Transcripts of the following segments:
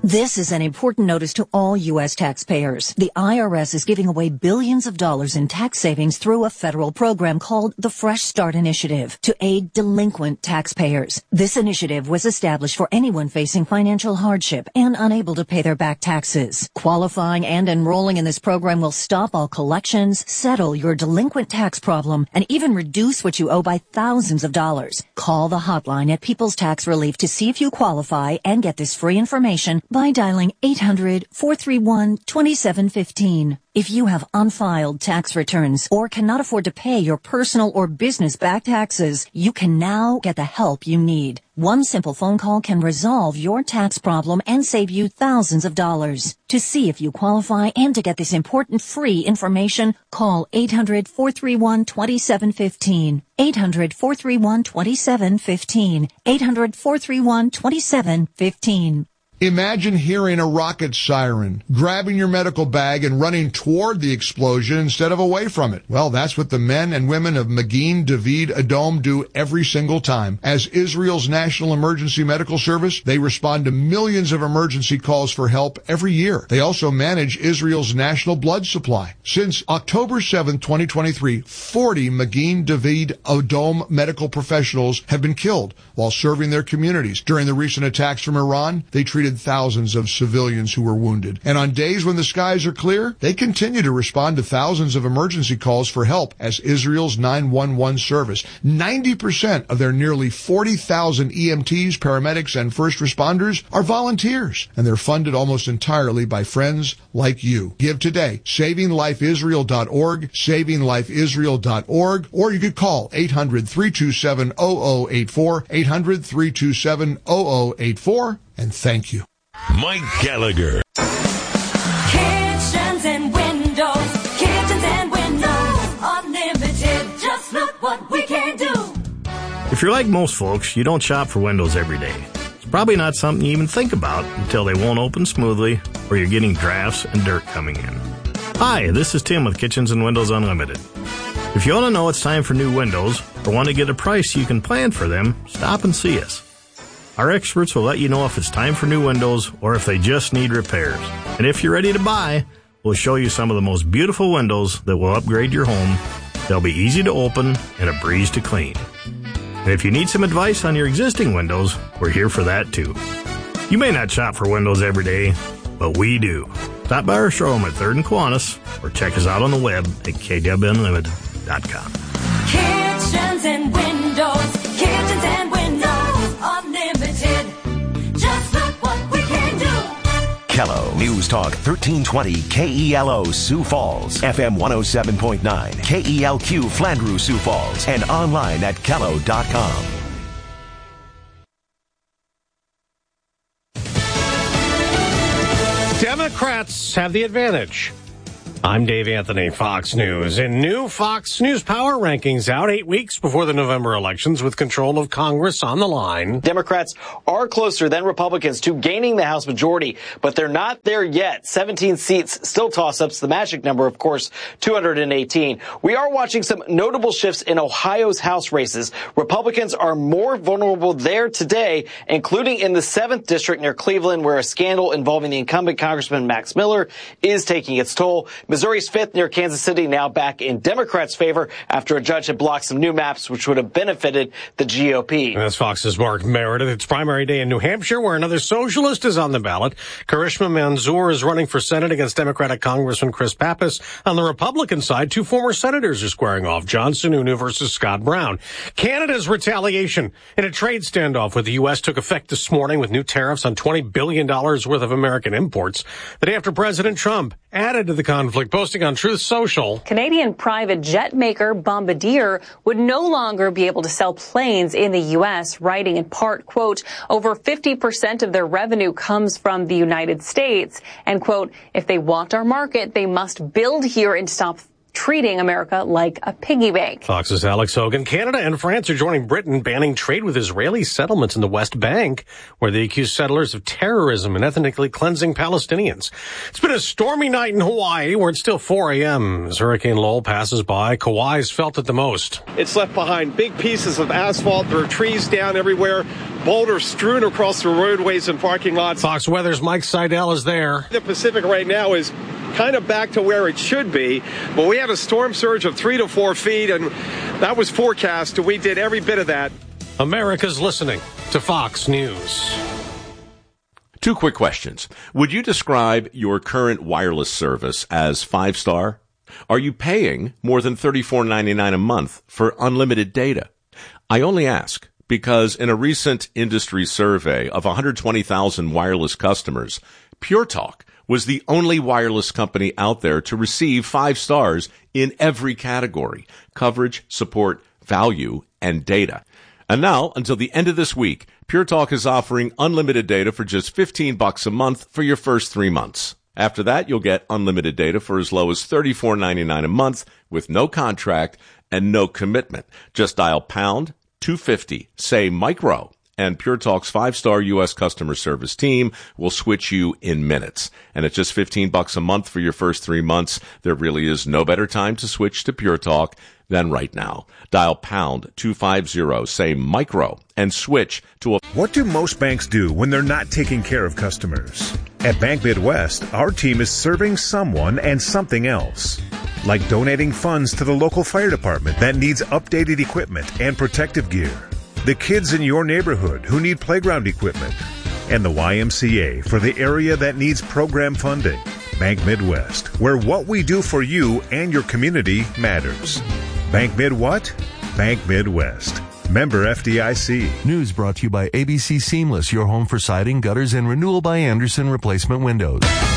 This is an important notice to all U.S. taxpayers. The IRS is giving away billions of dollars in tax savings through a federal program called the Fresh Start Initiative to aid delinquent taxpayers. This initiative was established for anyone facing financial hardship and unable to pay their back taxes. Qualifying and enrolling in this program will stop all collections, settle your delinquent tax problem, and even reduce what you owe by thousands of dollars. Call the hotline at People's Tax Relief to see if you qualify and get this free information by dialing 800-431-2715. If you have unfiled tax returns or cannot afford to pay your personal or business back taxes, you can now get the help you need. One simple phone call can resolve your tax problem and save you thousands of dollars. To see if you qualify and to get this important free information, call 800-431-2715. 800-431-2715. 800-431-2715. Imagine hearing a rocket siren, grabbing your medical bag and running toward the explosion instead of away from it. Well, that's what the men and women of Magen David Adom do every single time. As Israel's National Emergency Medical Service, they respond to millions of emergency calls for help every year. They also manage Israel's national blood supply. Since October 7, 2023, 40 Magen David Adom medical professionals have been killed while serving their communities. During the recent attacks from Iran, they treated thousands of civilians who were wounded. And on days when the skies are clear, they continue to respond to thousands of emergency calls for help as Israel's 911 service. 90% of their nearly 40,000 EMTs, paramedics, and first responders are volunteers, and they're funded almost entirely by friends like you. Give today. SavingLifeIsrael.org, SavingLifeIsrael.org, or you could call 800-327-0084, 800-327-0084, and thank you. Mike Gallagher. Kitchens and windows, unlimited. Just look what we can do. If you're like most folks, you don't shop for windows every day. It's probably not something you even think about until they won't open smoothly or you're getting drafts and dirt coming in. Hi, this is Tim with Kitchens and Windows Unlimited. If you want to know it's time for new windows or want to get a price so you can plan for them, stop and see us. Our experts will let you know if it's time for new windows or if they just need repairs. And if you're ready to buy, we'll show you some of the most beautiful windows that will upgrade your home. They'll be easy to open and a breeze to clean. And if you need some advice on your existing windows, we're here for that too. You may not shop for windows every day, but we do. Stop by our showroom at 3rd and Kiwanis or check us out on the web at kwunlimited.com. Kitchens and windows, unlimited. Just look what we can do. Kello News Talk 1320 KELO Sioux Falls, FM 107.9 KELQ Flandreau Sioux Falls, and online at kello.com. Democrats have the advantage. I'm Dave Anthony, Fox News. In new Fox News Power Rankings out 8 weeks before the November elections with control of Congress on the line. Democrats are closer than Republicans to gaining the House majority, but they're not there yet. 17 seats, still toss-ups. The magic number, of course, 218. We are watching some notable shifts in Ohio's House races. Republicans are more vulnerable there today, including in the 7th district near Cleveland, where a scandal involving the incumbent Congressman Max Miller is taking its toll. Missouri's 5th near Kansas City now back in Democrats' favor after a judge had blocked some new maps which would have benefited the GOP. That's Fox's Mark Meredith. It's primary day in New Hampshire where another socialist is on the ballot. Karishma Manzoor is running for Senate against Democratic Congressman Chris Pappas. On the Republican side, 2 former senators are squaring off, John Sununu versus Scott Brown. Canada's retaliation in a trade standoff with the U.S. took effect this morning with new tariffs on $20 billion worth of American imports. The day after President Trump added to the conflict, posting on Truth Social. Canadian private jet maker Bombardier would no longer be able to sell planes in the U.S., writing in part, quote, over 50% of their revenue comes from the United States, and, quote, if they want our market, they must build here and stop treating America like a piggy bank. Fox's Alex Hogan. Canada and France are joining Britain banning trade with Israeli settlements in the West Bank, where they accuse settlers of terrorism and ethnically cleansing Palestinians. It's been a stormy night in Hawaii, where it's still 4 a.m. As Hurricane Lowell passes by, Kauai's felt it the most. It's left behind big pieces of asphalt. There are trees down everywhere, boulders strewn across the roadways and parking lots. Fox Weather's Mike Seidel is there. The Pacific right now is kind of back to where it should be, but we had a storm surge of 3 to 4 feet, and that was forecast, and we did every bit of that. America's listening to Fox News. 2 quick questions. Would you describe your current wireless service as 5-star? Are you paying more than $34.99 a month for unlimited data? I only ask because in a recent industry survey of 120,000 wireless customers, Pure Talk was the only wireless company out there to receive 5 stars in every category: coverage, support, value, and data. And now, until the end of this week, Pure Talk is offering unlimited data for just $15 a month for your first 3 months. After that, you'll get unlimited data for as low as $34.99 a month with no contract and no commitment. Just dial pound 250, say micro, and Pure Talk's 5-star U.S. customer service team will switch you in minutes. And at just $15 a month for your first 3 months, there really is no better time to switch to Pure Talk than right now. Dial pound 250, say micro, and switch to a... What do most banks do when they're not taking care of customers? At Bank Midwest, our team is serving someone and something else. Like donating funds to the local fire department that needs updated equipment and protective gear. The kids in your neighborhood who need playground equipment, and the YMCA for the area that needs program funding. Bank Midwest, where what we do for you and your community matters. Bank Mid what? Bank Midwest. Member FDIC. News brought to you by ABC Seamless, your home for siding, gutters, and renewal by Anderson replacement windows.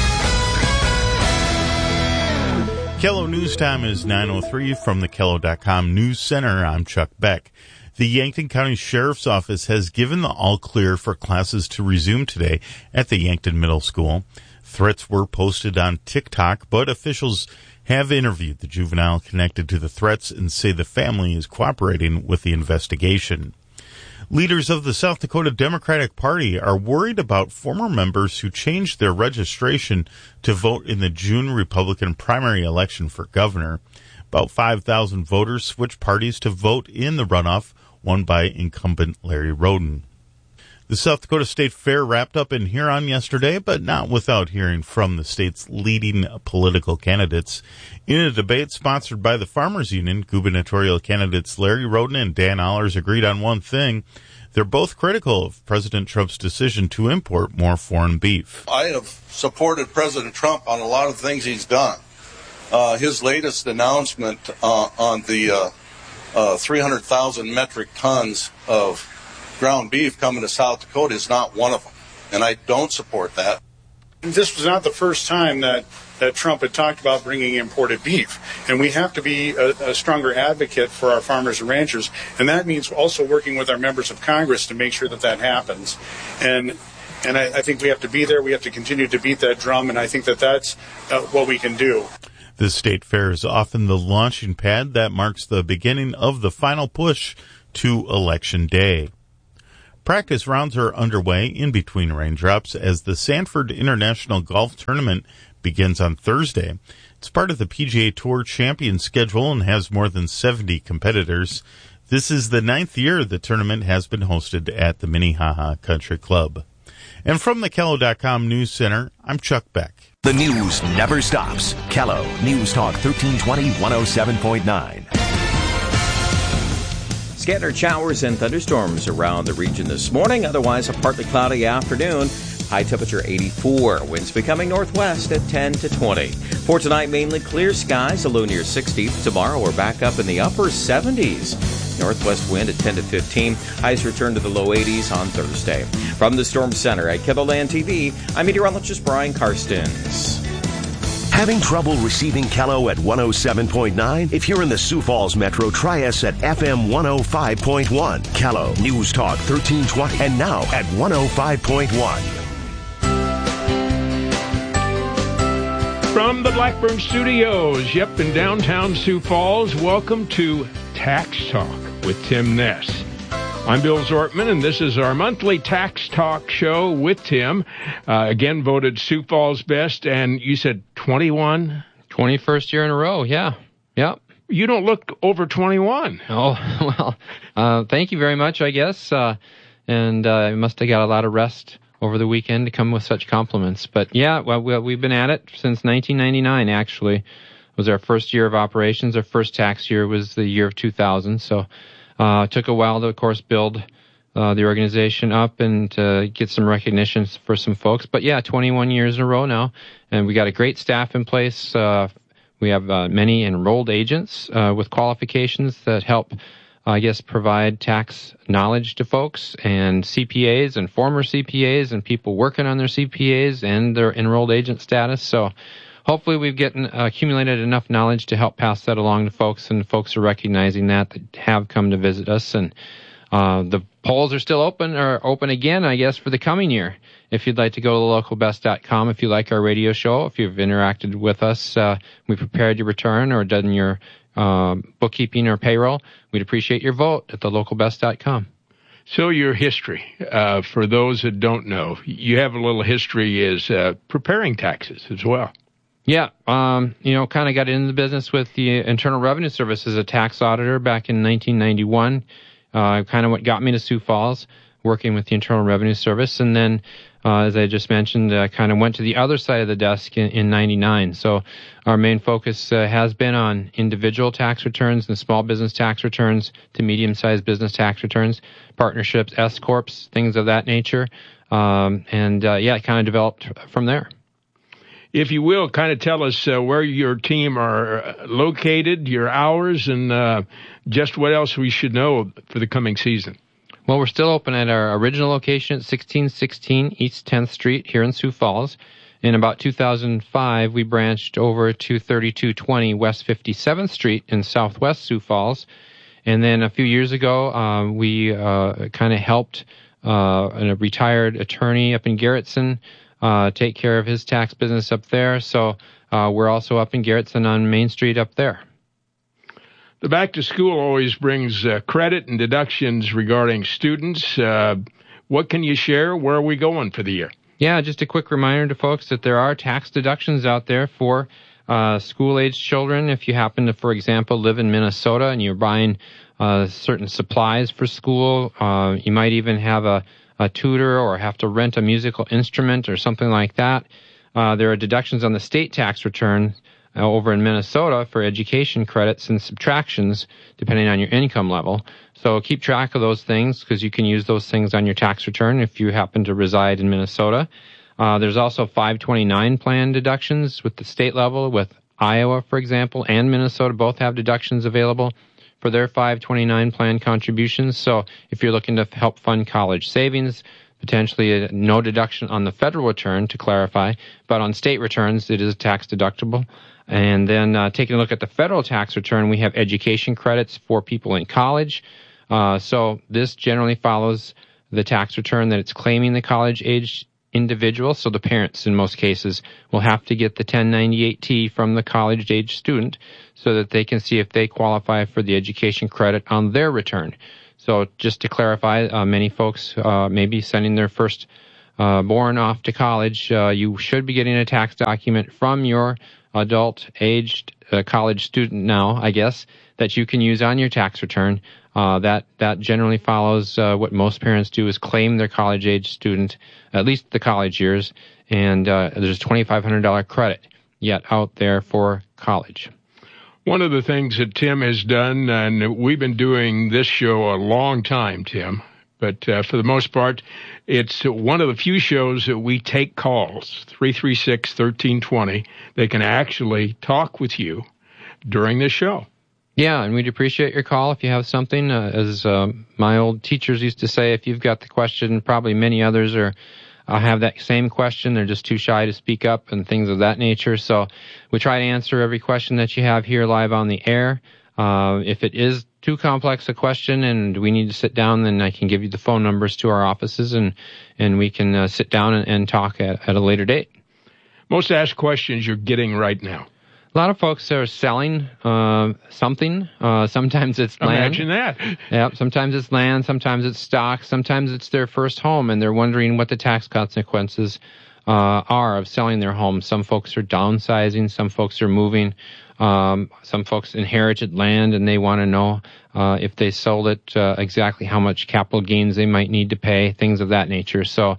KELO News Time is 9:03 from the KELO.com News Center. I'm Chuck Beck. The Yankton County Sheriff's Office has given the all-clear for classes to resume today at the Yankton Middle School. Threats were posted on TikTok, but officials have interviewed the juvenile connected to the threats and say the family is cooperating with the investigation. Leaders of the South Dakota Democratic Party are worried about former members who changed their registration to vote in the June Republican primary election for governor. About 5,000 voters switched parties to vote in the runoff won by incumbent Larry Roden. The South Dakota State Fair wrapped up in Huron yesterday, but not without hearing from the state's leading political candidates. In a debate sponsored by the Farmers Union, gubernatorial candidates Larry Roden and Dan Allers agreed on one thing. They're both critical of President Trump's decision to import more foreign beef. I have supported President Trump on a lot of things he's done. His latest announcement on the 300,000 metric tons of ground beef coming to South Dakota is not one of them, and I don't support that. This was not the first time that Trump had talked about bringing imported beef, and we have to be a stronger advocate for our farmers and ranchers, and that means also working with our members of Congress to make sure that that happens. And I think we have to be there. We have to continue to beat that drum, and I think that that's what we can do. The state fair is often the launching pad that marks the beginning of the final push to Election Day. Practice rounds are underway in between raindrops as the Sanford International Golf Tournament begins on Thursday. It's part of the PGA Tour Champions schedule and has more than 70 competitors. This is the 9th year the tournament has been hosted at the Minnehaha Country Club. And from the KELO.com News Center, I'm Chuck Beck. The news never stops. KELO News Talk 1320 107.9. Scattered showers and thunderstorms around the region this morning. Otherwise, a partly cloudy afternoon. High temperature 84. Winds becoming northwest at 10 to 20. For tonight, mainly clear skies. A low near 60. Tomorrow, we're back up in the upper 70s. Northwest wind at 10 to 15. Highs return to the low 80s on Thursday. From the Storm Center at KELOLAND TV, I'm meteorologist Brian Karstens. Having trouble receiving KELO at 107.9? If you're in the Sioux Falls Metro, try us at FM 105.1. KELO News Talk 1320 and now at 105.1. From the Blackburn Studios, in downtown Sioux Falls, welcome to Tax Talk with Tim Ness. I'm Bill Zortman, and this is our monthly Tax Talk show with Tim. Again, voted Sioux Falls best, and you said 21? 21st year in a row, yeah. Yep. You don't look over 21. Oh, well, thank you very much, I guess. And I must have got a lot of rest over the weekend to come with such compliments. But yeah, well, we've been at it since 1999, actually. It was our first year of operations. Our first tax year was the year of 2000. So it took a while to, of course, build the organization up and to get some recognition for some folks. But yeah, 21 years in a row now. And we got a great staff in place. We have many enrolled agents with qualifications that help provide tax knowledge to folks, and CPAs and former CPAs and people working on their CPAs and their enrolled agent status. So hopefully we've accumulated enough knowledge to help pass that along to folks, and folks are recognizing that have come to visit us. And the polls are still open again, I guess, for the coming year. If you'd like to go to thelocalbest.com, if you like our radio show, if you've interacted with us, we prepared your return or done your bookkeeping or payroll, we'd appreciate your vote at thelocalbest.com. So your history, for those that don't know, you have a little history is preparing taxes as well. Yeah, kind of got into the business with the Internal Revenue Service as a tax auditor back in 1991. Kind of what got me to Sioux Falls, working with the Internal Revenue Service. And then, as I just mentioned, I kind of went to the other side of the desk in 99. So our main focus has been on individual tax returns and small business tax returns to medium-sized business tax returns, partnerships, S-corps, things of that nature. It kind of developed from there. If you will, kind of tell us where your team are located, your hours, and just what else we should know for the coming season. Well, we're still open at our original location at 1616 East 10th Street here in Sioux Falls. In about 2005, we branched over to 3220 West 57th Street in Southwest Sioux Falls. And then a few years ago, we kind of helped a retired attorney up in Garrettson take care of his tax business up there. So we're also up in Garrettson on Main Street up there. The back to school always brings credit and deductions regarding students. What can you share? Where are we going for the year? Yeah, just a quick reminder to folks that there are tax deductions out there for school-aged children. If you happen to, for example, live in Minnesota and you're buying certain supplies for school, you might even have a tutor or have to rent a musical instrument or something like that. There are deductions on the state tax return over in Minnesota for education credits and subtractions depending on your income level. So keep track of those things because you can use those things on your tax return if you happen to reside in Minnesota. There's also 529 plan deductions with the state level, with Iowa, for example, and Minnesota both have deductions available for their 529 plan contributions. So if you're looking to help fund college savings, potentially no deduction on the federal return, to clarify, but on state returns it is tax deductible. And then taking a look at the federal tax return, we have education credits for people in college. So this generally follows the tax return that it's claiming the college-age individual. So the parents, in most cases, will have to get the 1098-T from the college-age student so that they can see if they qualify for the education credit on their return. So just to clarify, many folks may be sending their first born off to college. You should be getting a tax document from your adult-aged college student now, I guess, that you can use on your tax return. That generally follows what most parents do is claim their college-age student, at least the college years, and there's a $2,500 credit yet out there for college. One of the things that Tim has done, and we've been doing this show a long time, Tim, but for the most part, it's one of the few shows that we take calls, 336-1320. They can actually talk with you during the show. Yeah, and we'd appreciate your call if you have something. As my old teachers used to say, if you've got the question, probably many others have that same question. They're just too shy to speak up and things of that nature. So we try to answer every question that you have here live on the air. If it is too complex a question and we need to sit down, then I can give you the phone numbers to our offices and we can sit down and talk at a later date. Most asked questions you're getting right now. A lot of folks are selling something. Sometimes it's land. Imagine that. Yep. Sometimes it's land. Sometimes it's stock. Sometimes it's their first home, and they're wondering what the tax consequences are of selling their home. Some folks are downsizing. Some folks are moving. Some folks inherited land, and they want to know if they sold it, exactly how much capital gains they might need to pay, things of that nature. So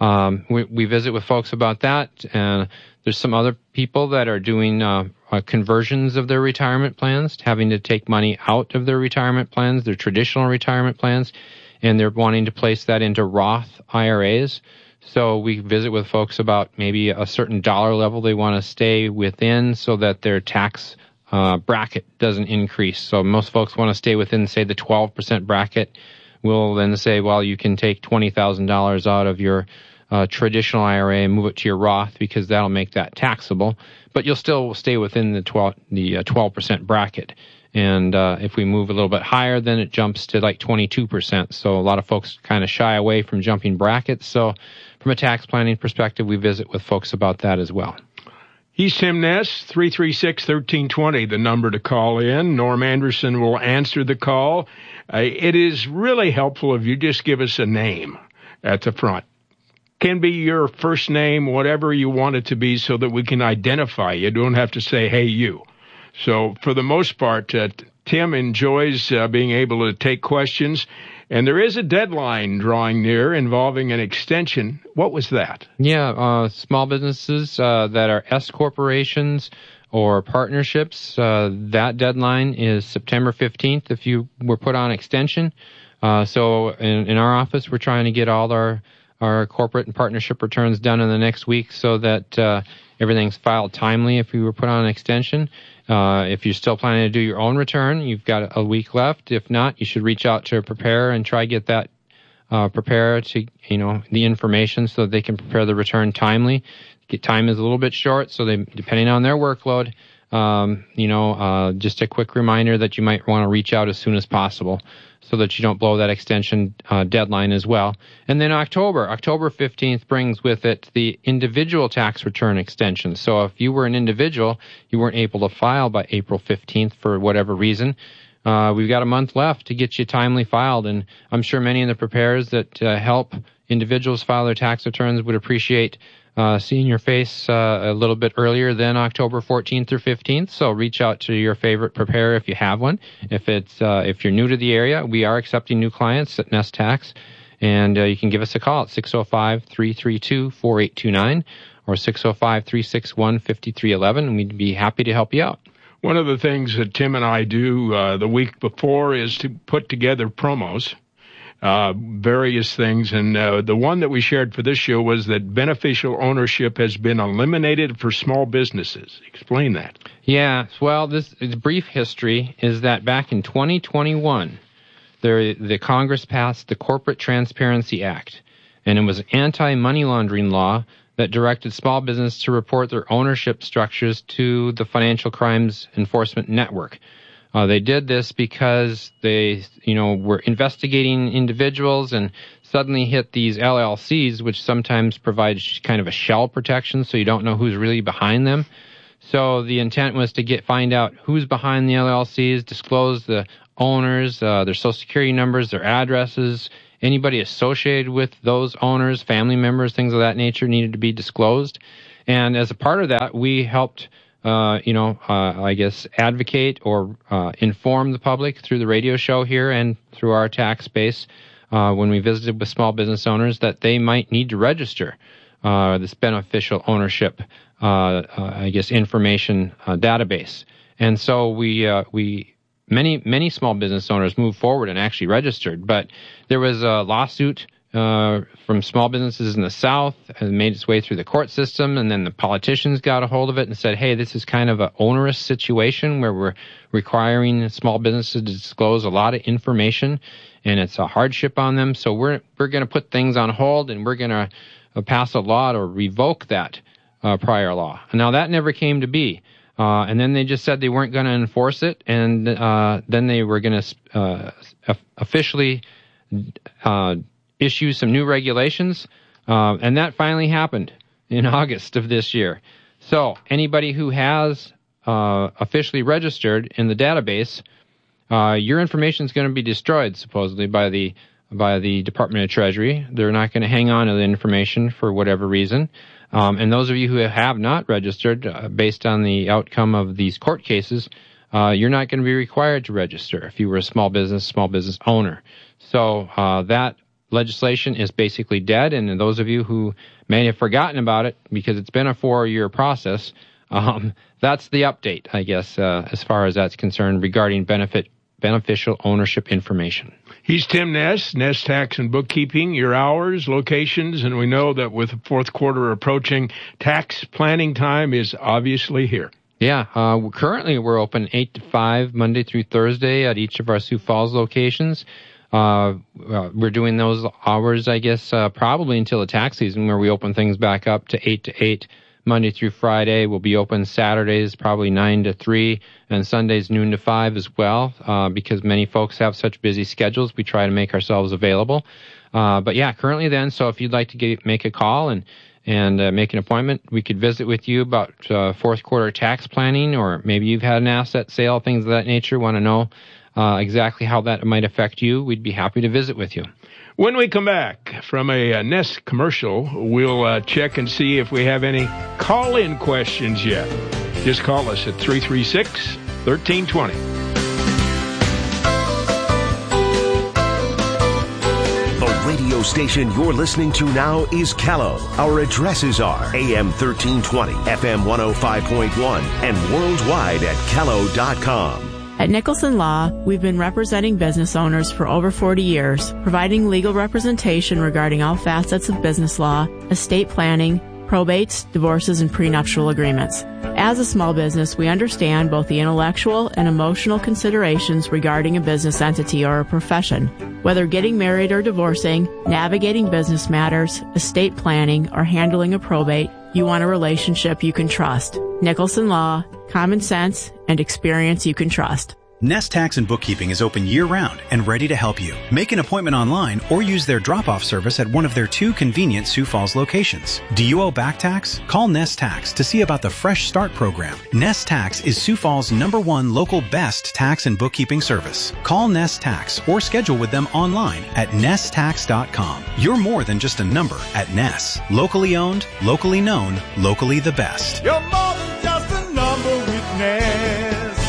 we visit with folks about that, and there's some other people that are doing conversions of their retirement plans, having to take money out of their retirement plans, their traditional retirement plans, and they're wanting to place that into Roth IRAs. So we visit with folks about maybe a certain dollar level they want to stay within so that their tax bracket doesn't increase. So most folks want to stay within, say, the 12% bracket. We'll then say, well, you can take $20,000 out of your traditional IRA and move it to your Roth because that'll make that taxable. But you'll still stay within the 12% bracket. And if we move a little bit higher, then it jumps to like 22%. So a lot of folks kind of shy away from jumping brackets. So from a tax planning perspective, we visit with folks about that as well. He's Tim Ness, 336-1320, the number to call in. Norm Anderson will answer the call. It is really helpful if you just give us a name at the front. Can be your first name, whatever you want it to be, so that we can identify you. Don't have to say, hey, you. So for the most part, Tim enjoys being able to take questions. And there is a deadline drawing near involving an extension. What was that? Yeah, small businesses that are S corporations or partnerships, that deadline is September 15th if you were put on extension. So in our office, we're trying to get all our corporate and partnership returns done in the next week so that everything's filed timely if you were put on an extension. If you're still planning to do your own return, you've got a week left. If not, you should reach out to a preparer and try to get that preparer to, the information so that they can prepare the return timely. Time is a little bit short, so they, depending on their workload, just a quick reminder that you might want to reach out as soon as possible so that you don't blow that extension deadline as well. And then October 15th brings with it the individual tax return extension. So if you were an individual, you weren't able to file by April 15th for whatever reason, we've got a month left to get you timely filed. And I'm sure many of the preparers that help individuals file their tax returns would appreciate seeing your face a little bit earlier than October 14th or 15th. So reach out to your favorite preparer if you have one. If you're new to the area, we are accepting new clients at Nest Tax, and you can give us a call at 605-332-4829 or 605-361-5311, and we'd be happy to help you out. One of the things that Tim and I do the week before is to put together promos. Various things, and the one that we shared for this show was that beneficial ownership has been eliminated for small businesses. Explain that. Yeah, well, this brief history is that back in 2021, the Congress passed the Corporate Transparency Act, and it was an anti-money laundering law that directed small business to report their ownership structures to the Financial Crimes Enforcement Network. They did this because they, were investigating individuals and suddenly hit these LLCs, which sometimes provide kind of a shell protection, so you don't know who's really behind them. So the intent was to find out who's behind the LLCs, disclose the owners, their social security numbers, their addresses, anybody associated with those owners, family members, things of that nature needed to be disclosed. And as a part of that, we helped advocate or inform the public through the radio show here and through our tax base when we visited with small business owners that they might need to register this beneficial ownership, information database. And so many small business owners moved forward and actually registered, but there was a lawsuit from small businesses in the South and made its way through the court system, and then the politicians got a hold of it and said, hey, this is kind of an onerous situation where we're requiring small businesses to disclose a lot of information, and it's a hardship on them, so we're going to put things on hold, and we're going to pass a law to revoke that prior law. Now, that never came to be. And then they just said they weren't going to enforce it, and then they were going to officially issue some new regulations, and that finally happened. in August of this year. So anybody who has officially registered in the database, your information is going to be destroyed, supposedly, by the Department of Treasury. They're not going to hang on to the information for whatever reason. And those of you who have not registered, based on the outcome of these court cases, you're not going to be required to register if you were a small business owner. So that legislation is basically dead, and those of you who may have forgotten about it because it's been a 4-year process, that's the update, I guess, as far as that's concerned regarding beneficial ownership information. He's Tim Ness, Ness Tax and Bookkeeping, your hours, locations, and we know that with the fourth quarter approaching, tax planning time is obviously here. Yeah, currently we're open 8 to 5, Monday through Thursday at each of our Sioux Falls locations. We're doing those hours, I guess, probably until the tax season, where we open things back up to 8 to 8, Monday through Friday. We'll be open Saturdays, probably 9 to 3, and Sundays noon to 5 as well, because many folks have such busy schedules. We try to make ourselves available. But yeah, currently then, so if you'd like to make a call and make an appointment, we could visit with you about fourth quarter tax planning, or maybe you've had an asset sale, things of that nature, want to know exactly how that might affect you. We'd be happy to visit with you. When we come back from a Ness commercial, we'll check and see if we have any call-in questions yet. Just call us at 336-1320. Radio station you're listening to now is Callow. Our addresses are AM 1320, FM 105.1, and worldwide at Callow.com. At Nicholson Law, we've been representing business owners for over 40 years, providing legal representation regarding all facets of business law, estate planning, probates, divorces, and prenuptial agreements. As a small business, we understand both the intellectual and emotional considerations regarding a business entity or a profession. Whether getting married or divorcing, navigating business matters, estate planning, or handling a probate, you want a relationship you can trust. Nicholson Law, common sense, and experience you can trust. Ness Tax and Bookkeeping is open year-round and ready to help you. Make an appointment online or use their drop-off service at one of their 2 convenient Sioux Falls locations. Do you owe back tax? Call Ness Tax to see about the Fresh Start program. Ness Tax is Sioux Falls' #1 local best tax and bookkeeping service. Call Ness Tax or schedule with them online at nesstax.com. You're more than just a number at Ness. Locally owned, locally known, locally the best. You're more than just a number with Ness.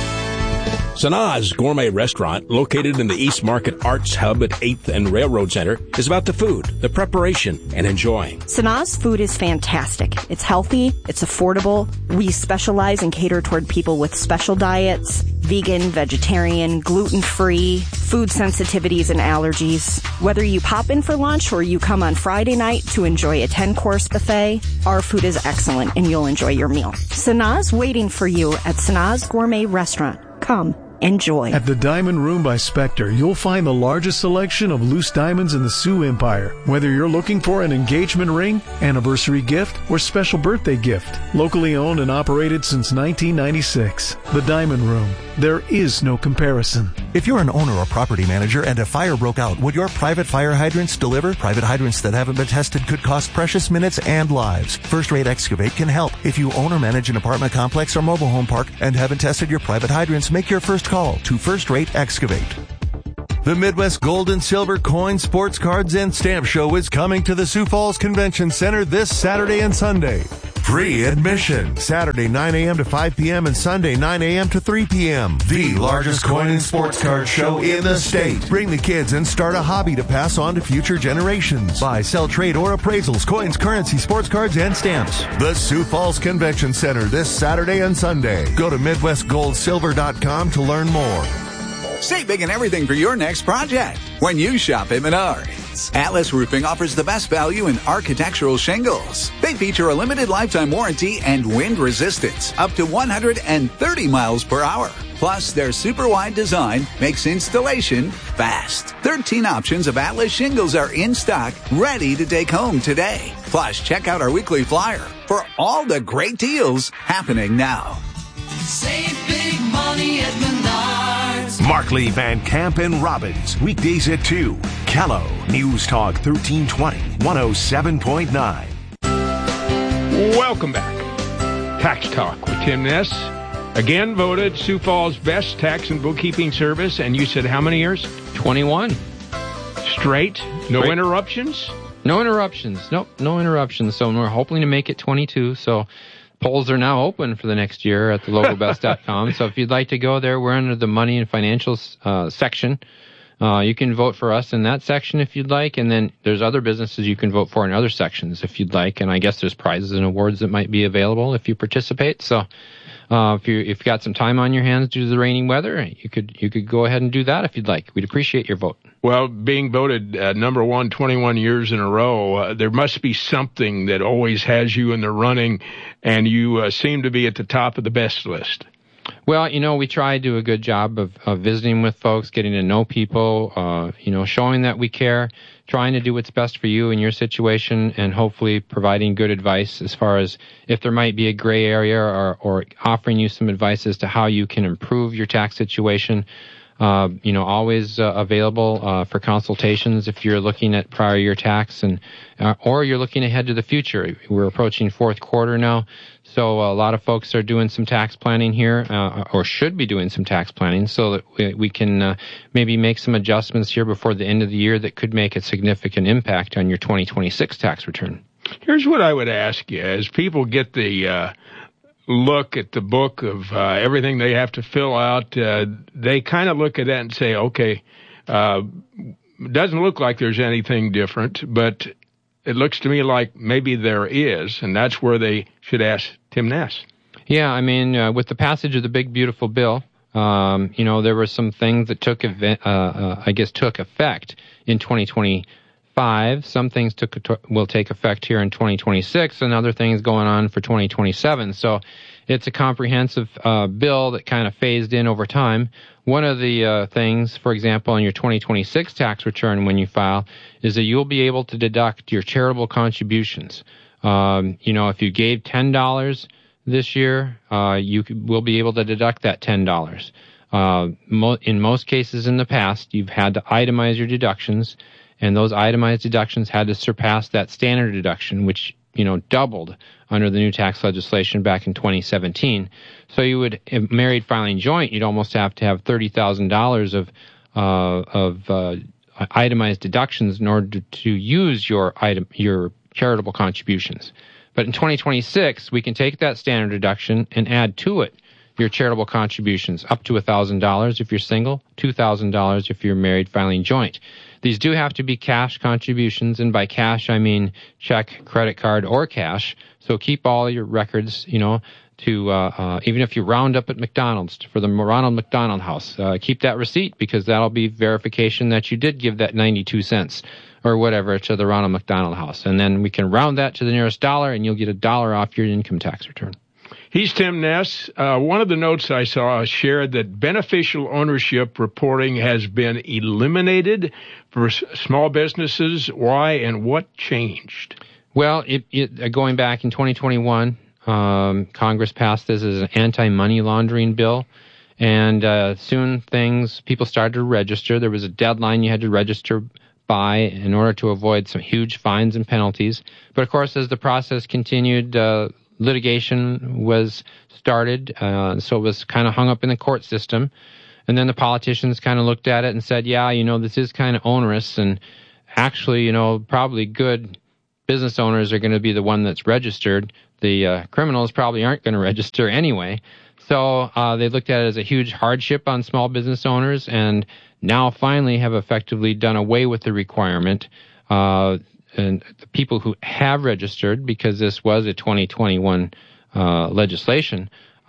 Sanaz Gourmet Restaurant, located in the East Market Arts Hub at 8th and Railroad Center, is about the food, the preparation, and enjoying. Sanaz food is fantastic. It's healthy, it's affordable. We specialize and cater toward people with special diets, vegan, vegetarian, gluten-free, food sensitivities and allergies. Whether you pop in for lunch or you come on Friday night to enjoy a 10-course buffet, our food is excellent and you'll enjoy your meal. Sanaz waiting for you at Sanaz Gourmet Restaurant. Come. Enjoy. At the Diamond Room by Spectre, you'll find the largest selection of loose diamonds in the Sioux Empire. Whether you're looking for an engagement ring, anniversary gift, or special birthday gift. Locally owned and operated since 1996. The Diamond Room. There is no comparison. If you're an owner or property manager and a fire broke out, would your private fire hydrants deliver? Private hydrants that haven't been tested could cost precious minutes and lives. First Rate Excavate can help. If you own or manage an apartment complex or mobile home park and haven't tested your private hydrants, make your first call to First Rate Excavate. The Midwest Gold and Silver Coin, Sports Cards, and Stamp Show is coming to the Sioux Falls Convention Center this Saturday and Sunday. Free admission. Saturday 9 a.m. to 5 p.m. and Sunday 9 a.m. to 3 p.m. The largest coin and sports card show in the state. Bring the kids and start a hobby to pass on to future generations. Buy, sell, trade, or appraisals, coins, currency, sports cards, and stamps. The Sioux Falls Convention Center this Saturday and Sunday. Go to MidwestGoldSilver.com to learn more. Save big and everything for your next project when you shop at Menards. Atlas Roofing offers the best value in architectural shingles. They feature a limited lifetime warranty and wind resistance up to 130 miles per hour. Plus, their super wide design makes installation fast. 13 options of Atlas shingles are in stock, ready to take home today. Plus, check out our weekly flyer for all the great deals happening now. Save big money at Menards. Markley, Van Camp, and Robbins. Weekdays at 2. Callow. News Talk 1320. 107.9. Welcome back. Tax Talk with Tim Ness. Again voted Sioux Falls' best tax and bookkeeping service. And you said how many years? 21. Straight? No interruptions? No interruptions. Nope, no interruptions. So we're hoping to make it 22. So polls are now open for the next year at thelocalbest.com. So if you'd like to go there, we're under the money and financials section. You can vote for us in that section if you'd like, and then there's other businesses you can vote for in other sections if you'd like, and I guess there's prizes and awards that might be available if you participate. So if you've got some time on your hands due to the rainy weather, you could go ahead and do that if you'd like. We'd appreciate your vote. Well, being voted number one 21 years in a row, there must be something that always has you in the running, and you seem to be at the top of the best list. Well, we try to do a good job of visiting with folks, getting to know people, showing that we care, trying to do what's best for you in your situation, and hopefully providing good advice as far as if there might be a gray area or offering you some advice as to how you can improve your tax situation. Always available for consultations if you're looking at prior year tax or you're looking ahead to the future. We're approaching fourth quarter now, so a lot of folks are doing some tax planning here, or should be doing some tax planning, so that we can maybe make some adjustments here before the end of the year that could make a significant impact on your 2026 tax return. Here's what I would ask you. As people get the look at the book of everything they have to fill out, they kind of look at that and say, okay, doesn't look like there's anything different, but it looks to me like maybe there is, and that's where they should ask Tim Ness. Yeah, I mean, with the passage of the big, beautiful bill, there were some things that took effect in 2025. Some things will take effect here in 2026, and other things going on for 2027. So it's a comprehensive bill that kind of phased in over time. One of the things, for example, on your 2026 tax return when you file, is that you'll be able to deduct your charitable contributions. If you gave $10 this year, you will be able to deduct that $10. In most cases in the past, you've had to itemize your deductions, and those itemized deductions had to surpass that standard deduction, which doubled under the new tax legislation back in 2017. So you would, if married filing joint, you'd almost have to have $30,000 of itemized deductions in order to use your charitable contributions. But in 2026, we can take that standard deduction and add to it your charitable contributions up to $1,000 if you're single, $2,000 if you're married filing joint. These do have to be cash contributions, and by cash I mean check, credit card, or cash. So keep all your records, to even if you round up at McDonald's for the Ronald McDonald House, keep that receipt, because that'll be verification that you did give that 92 cents or whatever to the Ronald McDonald House. And then we can round that to the nearest dollar, and you'll get $1 off your income tax return. He's Tim Ness. One of the notes I saw shared that beneficial ownership reporting has been eliminated for small businesses. Why and what changed? Well, going back in 2021, Congress passed this as an anti-money laundering bill, and soon people started to register. There was a deadline you had to register by in order to avoid some huge fines and penalties. But of course, as the process continued, litigation was started, so it was kind of hung up in the court system. And then the politicians kind of looked at it and said, yeah, this is kind of onerous, and actually, probably good business owners are going to be the one that's registered. The criminals probably aren't going to register anyway. So they looked at it as a huge hardship on small business owners, and now finally have effectively done away with the requirement. And the people who have registered, because this was a 2021 legislation,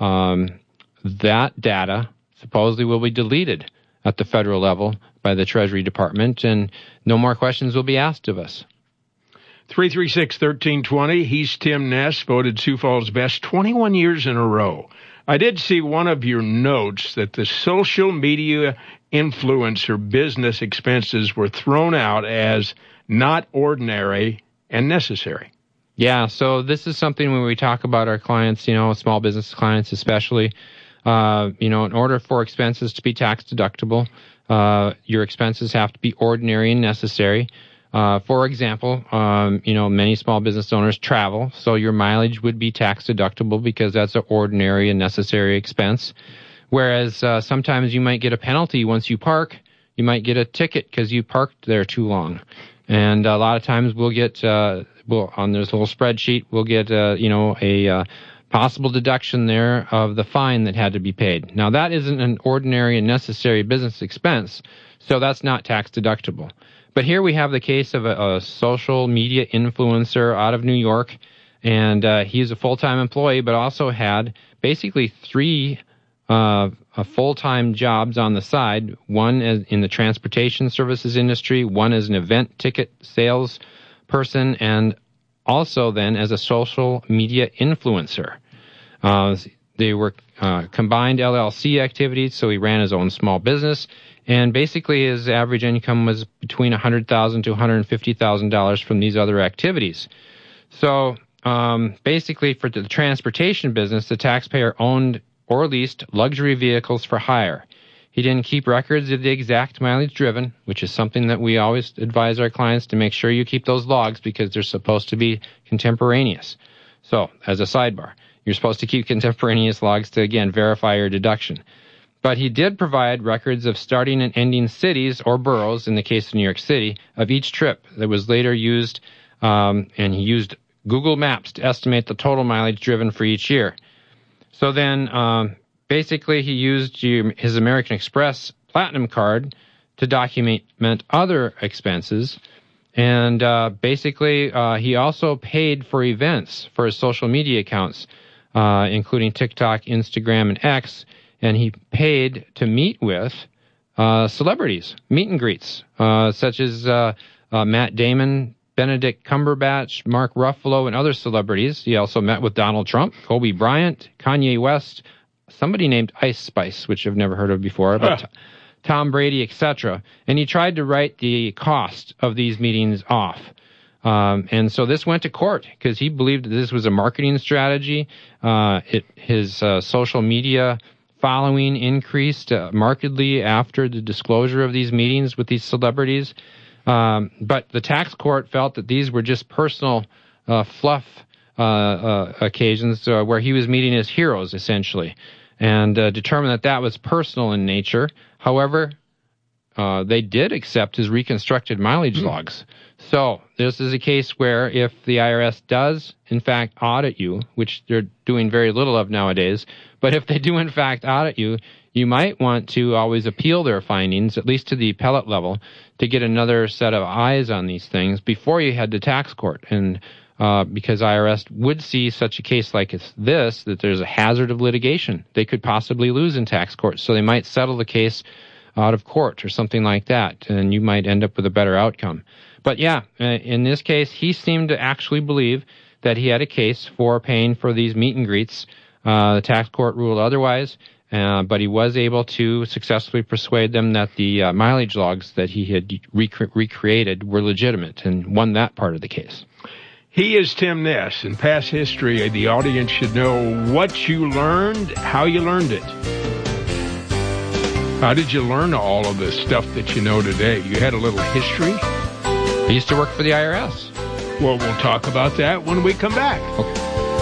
that data supposedly will be deleted at the federal level by the Treasury Department, and no more questions will be asked of us. 336-1320. He's Tim Ness, voted Sioux Falls best 21 years in a row. I did see one of your notes that the social media influencer business expenses were thrown out as not ordinary and necessary. Yeah, so this is something when we talk about our clients, small business clients especially, in order for expenses to be tax deductible, your expenses have to be ordinary and necessary. For example, many small business owners travel, so your mileage would be tax deductible because that's an ordinary and necessary expense. Whereas sometimes you might get a penalty once you park. You might get a ticket because you parked there too long. And a lot of times we'll get, on this little spreadsheet, we'll get, a possible deduction there of the fine that had to be paid. Now, that isn't an ordinary and necessary business expense, so that's not tax deductible. But here we have the case of a social media influencer out of New York, and he's a full-time employee, but also had basically three full-time jobs on the side, one as in the transportation services industry, one as an event ticket sales person, and also then as a social media influencer. They were combined LLC activities, so he ran his own small business, and basically his average income was between $100,000 to $150,000 from these other activities. So basically for the transportation business, the taxpayer owned or leased luxury vehicles for hire. He didn't keep records of the exact mileage driven, which is something that we always advise our clients to make sure you keep those logs because they're supposed to be contemporaneous. So, as a sidebar, you're supposed to keep contemporaneous logs to, again, verify your deduction. But he did provide records of starting and ending cities or boroughs, in the case of New York City, of each trip that was later used, and he used Google Maps to estimate the total mileage driven for each year. So then, basically, he used his American Express Platinum card to document other expenses. And basically, he also paid for events for his social media accounts, including TikTok, Instagram, and X. And he paid to meet with celebrities, meet and greets, such as Matt Damon, Benedict Cumberbatch, Mark Ruffalo, and other celebrities. He also met with Donald Trump, Kobe Bryant, Kanye West, somebody named Ice Spice, which I've never heard of before, but Tom Brady, etc. And he tried to write the cost of these meetings off. And so this went to court because he believed that this was a marketing strategy. His social media following increased markedly after the disclosure of these meetings with these celebrities. But the tax court felt that these were just personal fluff occasions where he was meeting his heroes, essentially, and determined that that was personal in nature. However, they did accept his reconstructed mileage logs. So this is a case where if the IRS does, in fact, audit you, which they're doing very little of nowadays, but if they do, in fact, audit you, you might want to always appeal their findings, at least to the appellate level, to get another set of eyes on these things before you head to tax court. And because IRS would see such a case like this, that there's a hazard of litigation. They could possibly lose in tax court, so they might settle the case out of court or something like that, and you might end up with a better outcome. But yeah, in this case, he seemed to actually believe that he had a case for paying for these meet and greets. The tax court ruled otherwise, but he was able to successfully persuade them that the mileage logs that he had recreated were legitimate and won that part of the case. He is Tim Ness. In past history, the audience should know what you learned, how you learned it. How did you learn all of this stuff that you know today? You had a little history? I used to work for the IRS. Well, we'll talk about that when we come back. Okay.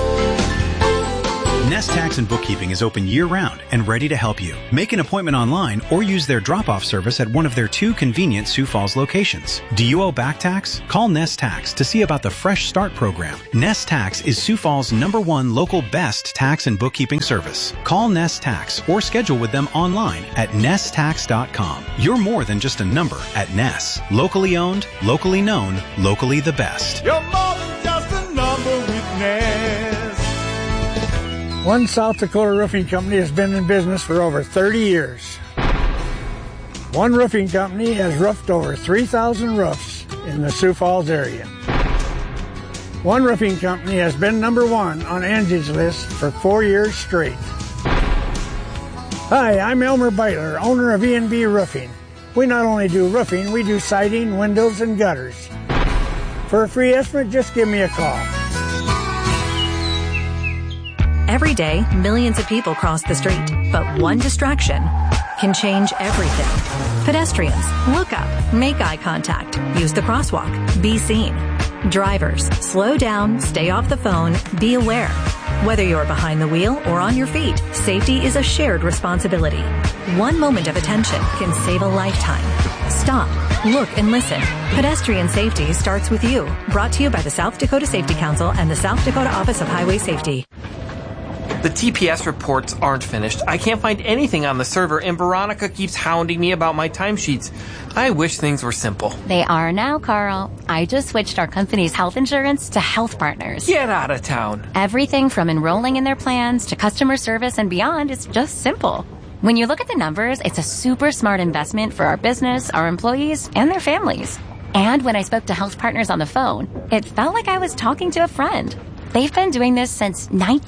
Nest Tax and Bookkeeping is open year-round and ready to help you. Make an appointment online or use their drop-off service at one of their 2 convenient Sioux Falls locations. Do you owe back tax? Call Nest Tax to see about the Fresh Start program. Nest Tax is Sioux Falls' #1 local best tax and bookkeeping service. Call Nest Tax or schedule with them online at nesttax.com. You're more than just a number at Ness. Locally owned, locally known, locally the best. You're more than just a number with Ness. One South Dakota Roofing Company has been in business for over 30 years. One roofing company has roofed over 3,000 roofs in the Sioux Falls area. One roofing company has been #1 on Angie's List for 4 years straight. Hi, I'm Elmer Beitler, owner of E&B Roofing. We not only do roofing, we do siding, windows, and gutters. For a free estimate, just give me a call. Every day, millions of people cross the street, but one distraction can change everything. Pedestrians, look up, make eye contact, use the crosswalk, be seen. Drivers, slow down, stay off the phone, be aware. Whether you're behind the wheel or on your feet, safety is a shared responsibility. One moment of attention can save a lifetime. Stop, look, and listen. Pedestrian safety starts with you. Brought to you by the South Dakota Safety Council and the South Dakota Office of Highway Safety. The TPS reports aren't finished. I can't find anything on the server, and Veronica keeps hounding me about my timesheets. I wish things were simple. They are now, Carl. I just switched our company's health insurance to Health Partners. Get out of town. Everything from enrolling in their plans to customer service and beyond is just simple. When you look at the numbers, it's a super smart investment for our business, our employees, and their families. And when I spoke to Health Partners on the phone, it felt like I was talking to a friend. They've been doing this since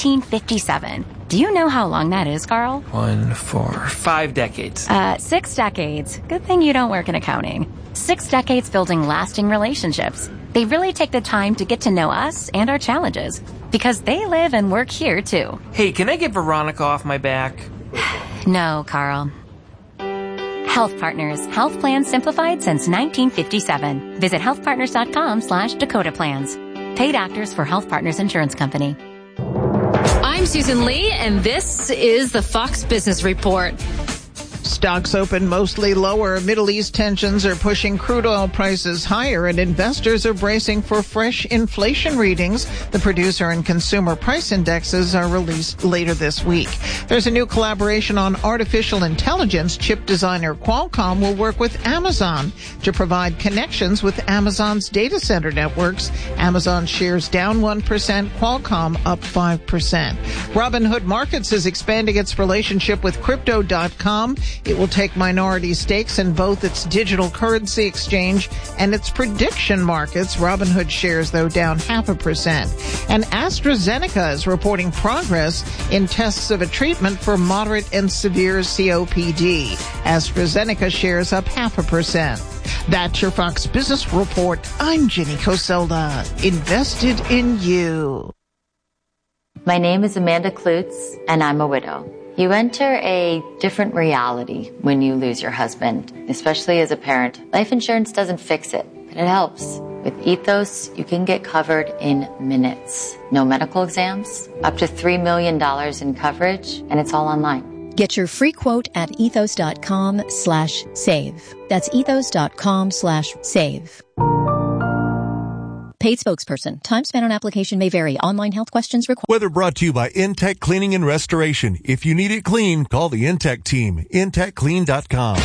1957. Do you know how long that is, Carl? 1, 4, 5 decades. 6 decades. Good thing you don't work in accounting. 6 decades building lasting relationships. They really take the time to get to know us and our challenges because they live and work here, too. Hey, can I get Veronica off my back? No, Carl. Health Partners. Health plans simplified since 1957. Visit healthpartners.com/Dakota Plans. Paid actors for Health Partners Insurance Company. I'm Susan Lee, and this is the Fox Business Report. Stocks open mostly lower. Middle East tensions are pushing crude oil prices higher, and investors are bracing for fresh inflation readings. The producer and consumer price indexes are released later this week. There's a new collaboration on artificial intelligence. Chip designer Qualcomm will work with Amazon to provide connections with Amazon's data center networks. Amazon shares down 1%, Qualcomm up 5%. Robinhood Markets is expanding its relationship with Crypto.com. It will take minority stakes in both its digital currency exchange and its prediction markets. Robinhood shares, though, down 0.5%. And AstraZeneca is reporting progress in tests of a treatment for moderate and severe COPD. AstraZeneca shares up 0.5%. That's your Fox Business Report. I'm Jenny Coselda. Invested in you. My name is Amanda Klutz, and I'm a widow. You enter a different reality when you lose your husband, especially as a parent. Life insurance doesn't fix it, but it helps. With Ethos, you can get covered in minutes. No medical exams, up to $3 million in coverage, and it's all online. Get your free quote at ethos.com/save. That's ethos.com/save. Paid spokesperson. Time spent on application may vary. Online health questions required. Weather brought to you by Intech Cleaning and Restoration. If you need it clean, call the Intech team. IntechClean.com.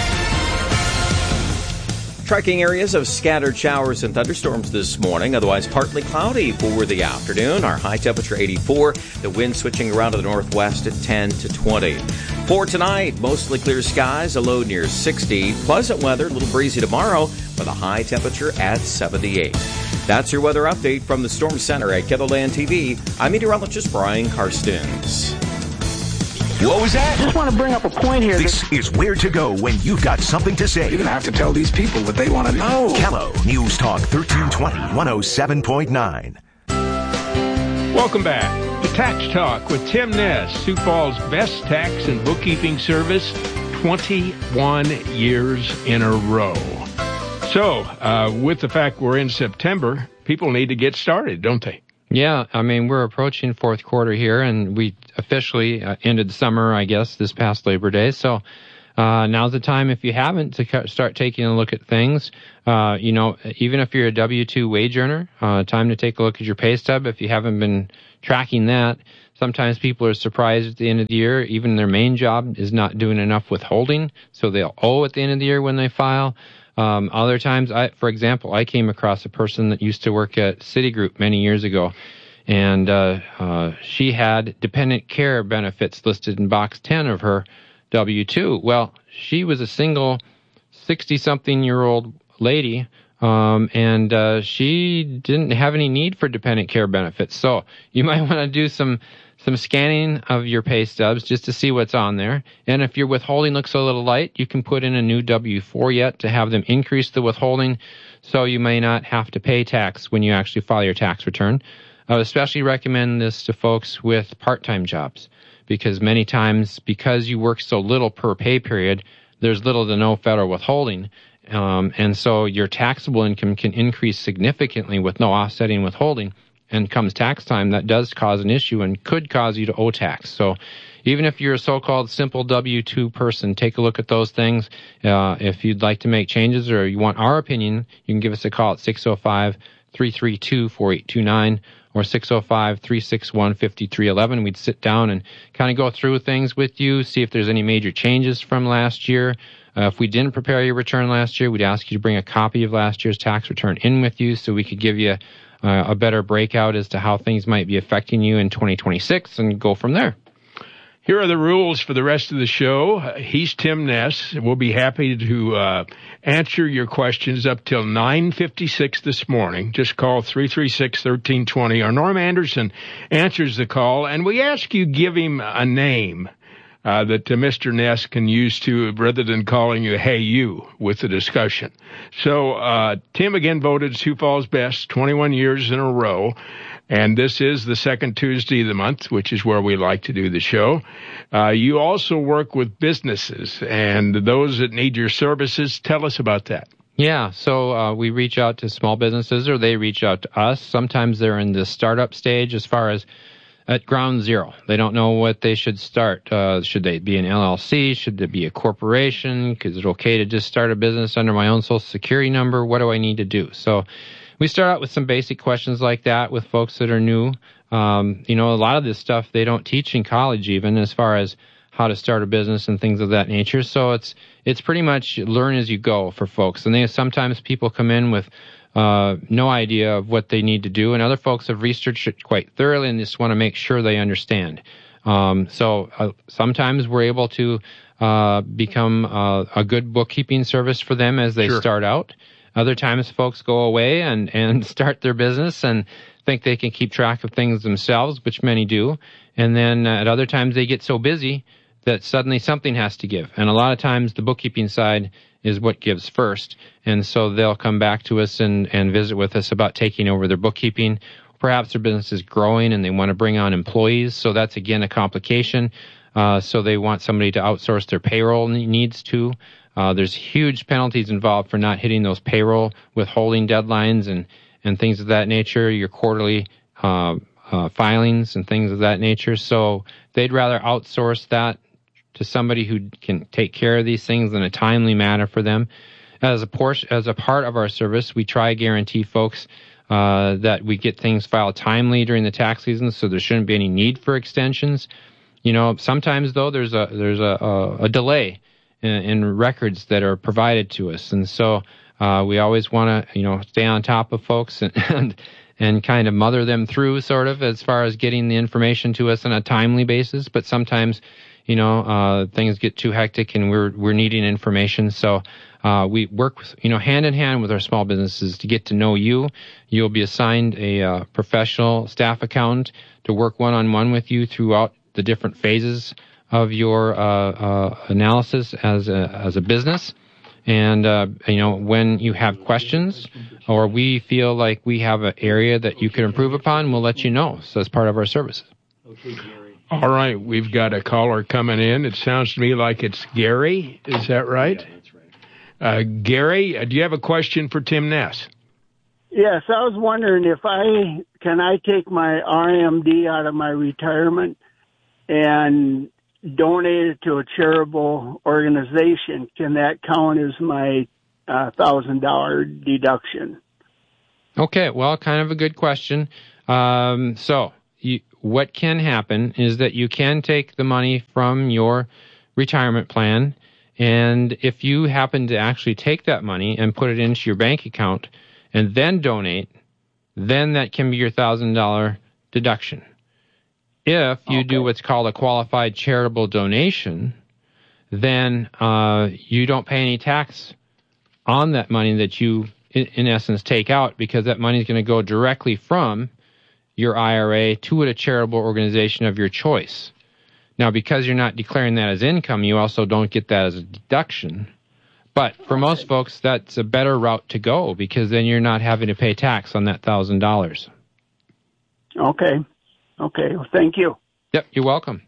Tracking areas of scattered showers and thunderstorms this morning, otherwise partly cloudy for the afternoon. Our high temperature 84, the wind switching around to the northwest at 10 to 20. For tonight, mostly clear skies, a low near 60. Pleasant weather, a little breezy tomorrow with a high temperature at 78. That's your weather update from the Storm Center at KELOLAND TV. I'm meteorologist Brian Karstens. What was that? Just want to bring up a point here. This is where to go when you've got something to say. You're going to have to tell these people what they want to know. Kello News Talk 1320, 107.9. Welcome back to Tax Talk with Tim Ness, Sioux Falls' best tax and bookkeeping service, 21 years in a row. So, with the fact we're in September, people need to get started, don't they? Yeah, I mean, we're approaching fourth quarter here, and we officially ended the summer, I guess, this past Labor Day. So now's the time, if you haven't, to start taking a look at things. Even if you're a W-2 wage earner, time to take a look at your pay stub. If you haven't been tracking that, sometimes people are surprised at the end of the year. Even their main job is not doing enough withholding, so they'll owe at the end of the year when they file. Other times, for example, I came across a person that used to work at Citigroup many years ago, and she had dependent care benefits listed in box 10 of her W-2. Well, she was a single 60-something-year-old lady, and she didn't have any need for dependent care benefits. So you might want to do some scanning of your pay stubs just to see what's on there. And if your withholding looks a little light, you can put in a new W-4 yet to have them increase the withholding so you may not have to pay tax when you actually file your tax return. I would especially recommend this to folks with part-time jobs because many times, because you work so little per pay period, there's little to no federal withholding. And so your taxable income can increase significantly with no offsetting withholding. And comes tax time, that does cause an issue and could cause you to owe tax. So even if you're a so-called simple W-2 person, take a look at those things. If you'd like to make changes or you want our opinion, you can give us a call at 605-332-4829 or 605-361-5311. We'd sit down and kind of go through things with you, see if there's any major changes from last year. If we didn't prepare your return last year, we'd ask you to bring a copy of last year's tax return in with you so we could give you a better breakout as to how things might be affecting you in 2026 and go from there. Here are the rules for the rest of the show. He's Tim Ness. We'll be happy to answer your questions up till 9:56 this morning. Just call 336-1320. Or Norm Anderson answers the call, and we ask you give him a name that Mr. Ness can use to, rather than calling you, hey, you, with the discussion. So Tim again voted Sioux Falls Best 21 years in a row, and this is the second Tuesday of the month, which is where we like to do the show. You also work with businesses and those that need your services. Tell us about that. Yeah, so we reach out to small businesses or they reach out to us. Sometimes they're in the startup stage as far as at ground zero. They don't know what they should start. Should they be an LLC? Should it be a corporation? Is it okay to just start a business under my own Social Security number? What do I need to do? So we start out with some basic questions like that with folks that are new. A lot of this stuff they don't teach in college even as far as how to start a business and things of that nature. So it's pretty much learn as you go for folks. And sometimes people come in with no idea of what they need to do, and other folks have researched it quite thoroughly and just want to make sure they understand. Sometimes we're able to become a good bookkeeping service for them as they start out. Other times folks go away and start their business and think they can keep track of things themselves, which many do. And then at other times they get so busy that suddenly something has to give. And a lot of times the bookkeeping side is what gives first. And so they'll come back to us and visit with us about taking over their bookkeeping. Perhaps their business is growing and they want to bring on employees. So that's, again, a complication. So they want somebody to outsource their payroll needs to. There's huge penalties involved for not hitting those payroll withholding deadlines and things of that nature, your quarterly filings and things of that nature. So they'd rather outsource that to somebody who can take care of these things in a timely manner for them. As a part of our service, we try to guarantee folks that we get things filed timely during the tax season, so there shouldn't be any need for extensions. Sometimes though there's a delay in records that are provided to us, and so we always want to stay on top of folks and kind of mother them through sort of as far as getting the information to us on a timely basis. But sometimes things get too hectic and we're needing information. So we work hand in hand with our small businesses to get to know you. You'll be assigned a professional staff accountant to work one-on-one with you throughout the different phases of your analysis as a business. And when you have questions or we feel like we have an area that you could improve upon, we'll let you know. So that's part of our services. All right, we've got a caller coming in. It sounds to me like it's Gary. Is that right? Yeah, that's right. Gary, do you have a question for Tim Ness? Yes, I was wondering if I take my RMD out of my retirement and donate it to a charitable organization. Can that count as my $1,000 deduction? Okay, well, kind of a good question. What can happen is that you can take the money from your retirement plan, and if you happen to actually take that money and put it into your bank account and then donate, then that can be your $1,000 deduction. If you do what's called a qualified charitable donation, then you don't pay any tax on that money that you, in essence, take out, because that money is going to go directly from your IRA to a charitable organization of your choice. Now, because you're not declaring that as income, you also don't get that as a deduction. But for most folks, that's a better route to go, because then you're not having to pay tax on that $1,000. Okay. Well, thank you. Yep, you're welcome.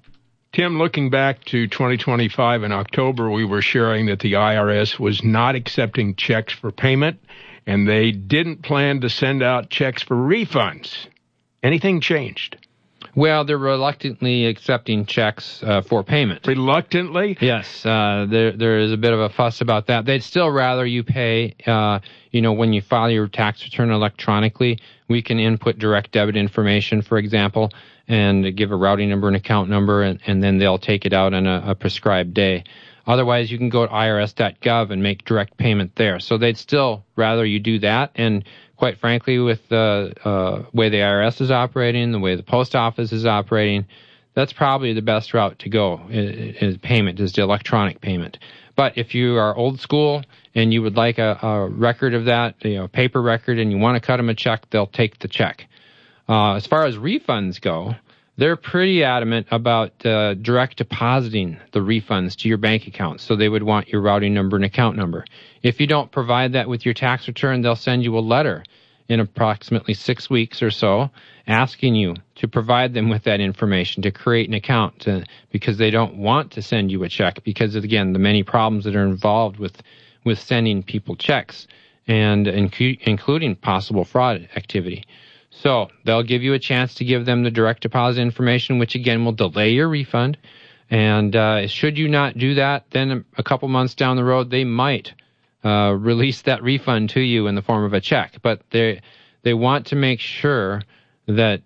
Tim, looking back to 2025 in October, we were sharing that the IRS was not accepting checks for payment, and they didn't plan to send out checks for refunds. Anything changed? Well, they're reluctantly accepting checks for payment. Reluctantly? Yes. There is a bit of a fuss about that. They'd still rather you pay, when you file your tax return electronically. We can input direct debit information, for example, and give a routing number and account number, and then they'll take it out on a prescribed day. Otherwise, you can go to irs.gov and make direct payment there. So they'd still rather you do that. And quite frankly, with the way the IRS is operating, the way the post office is operating, that's probably the best route to go. Is payment, is the electronic payment. But if you are old school and you would like a record of that, paper record, and you want to cut them a check, they'll take the check. As far as refunds go, they're pretty adamant about direct depositing the refunds to your bank account. So they would want your routing number and account number. If you don't provide that with your tax return, they'll send you a letter in approximately 6 weeks or so asking you to provide them with that information to create an account because they don't want to send you a check because of, again, the many problems that are involved with sending people checks and including possible fraud activity. So they'll give you a chance to give them the direct deposit information, which again will delay your refund. And should you not do that, then a couple months down the road, they might release that refund to you in the form of a check. But they want to make sure that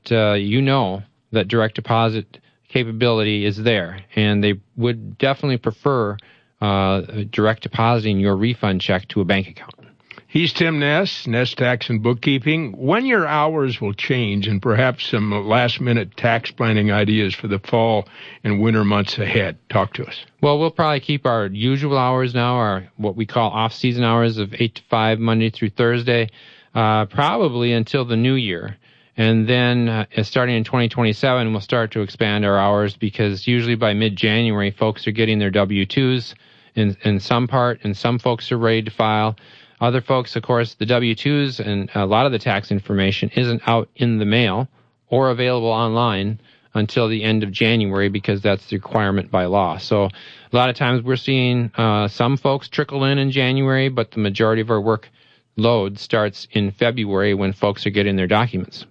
that direct deposit capability is there. And they would definitely prefer direct depositing your refund check to a bank account. He's Tim Ness, Ness Tax and Bookkeeping. When your hours will change and perhaps some last-minute tax planning ideas for the fall and winter months ahead. Talk to us. Well, we'll probably keep our usual hours now, our what we call off-season hours of 8 to 5, Monday through Thursday, probably until the new year. And then starting in 2027, we'll start to expand our hours because usually by mid-January, folks are getting their W-2s in some part, and some folks are ready to file. Other folks, of course, the W-2s and a lot of the tax information isn't out in the mail or available online until the end of January because that's the requirement by law. So a lot of times we're seeing some folks trickle in January, but the majority of our workload starts in February when folks are getting their documents.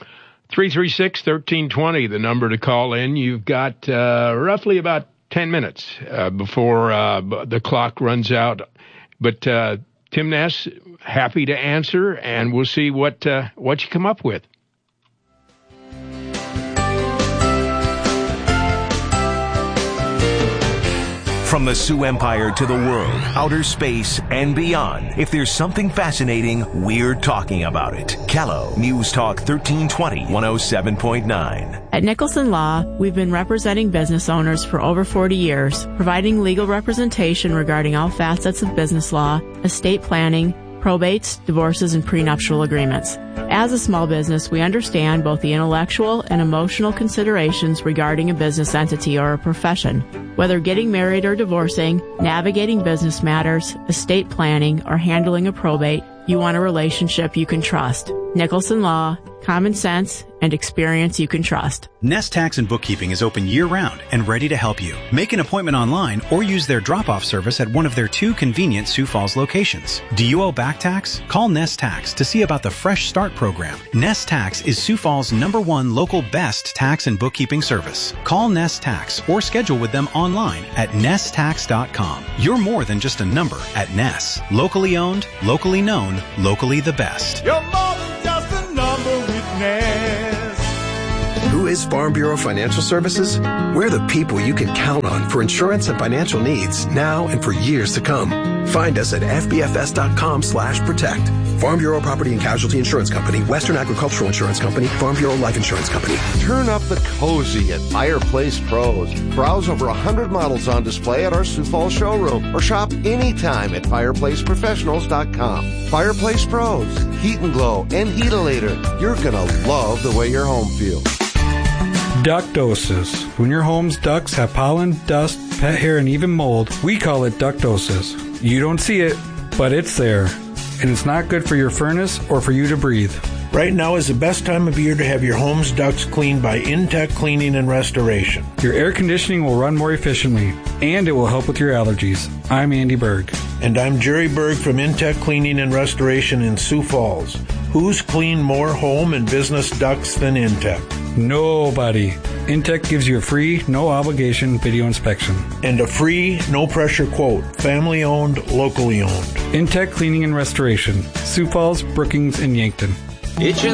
336-1320, the number to call in. You've got roughly about 10 minutes before the clock runs out. But Tim Ness, happy to answer, and we'll see what you come up with. From the Sioux Empire to the world, outer space, and beyond, if there's something fascinating, we're talking about it. Callow News Talk 1320, 107.9. At Nicholson Law, we've been representing business owners for over 40 years, providing legal representation regarding all facets of business law, estate planning, probates, divorces, and prenuptial agreements. As a small business, we understand both the intellectual and emotional considerations regarding a business entity or a profession. Whether getting married or divorcing, navigating business matters, estate planning, or handling a probate, you want a relationship you can trust. Nicholson Law, common sense, and experience you can trust. Ness Tax and Bookkeeping is open year-round and ready to help you. Make an appointment online or use their drop-off service at one of their 2 convenient Sioux Falls locations. Do you owe back tax? Call Ness Tax to see about the Fresh Start program. Ness Tax is Sioux Falls' #1 local best tax and bookkeeping service. Call Ness Tax or schedule with them online at nesstax.com. You're more than just a number at Ness. Locally owned, locally known, locally the best. You're more than just a number with Ness. Who is Farm Bureau Financial Services? We're the people you can count on for insurance and financial needs now and for years to come. Find us at fbfs.com/protect. Farm Bureau Property and Casualty Insurance Company, Western Agricultural Insurance Company, Farm Bureau Life Insurance Company. Turn up the cozy at Fireplace Pros. Browse over 100 models on display at our Sioux Falls showroom or shop anytime at fireplaceprofessionals.com. Fireplace Pros, Heat and Glow, and Heatalator. You're going to love the way your home feels. Ductosis. When your home's ducts have pollen, dust, pet hair, and even mold, we call it ductosis. You don't see it, but it's there. And it's not good for your furnace or for you to breathe. Right now is the best time of year to have your home's ducts cleaned by Intech Cleaning and Restoration. Your air conditioning will run more efficiently, and it will help with your allergies. I'm Andy Berg. And I'm Jerry Berg from Intech Cleaning and Restoration in Sioux Falls. Who's cleaned more home and business ducts than Intech? Nobody. Intech gives you a free, no-obligation video inspection. And a free, no-pressure quote. Family-owned, locally owned. Intech Cleaning and Restoration. Sioux Falls, Brookings, and Yankton.